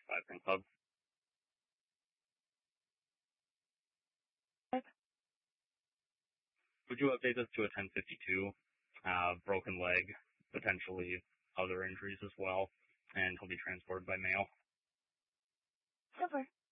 5 Club. Would you update this to a 1052? Broken leg, potentially other injuries as well, and he'll be transported by mail. Super.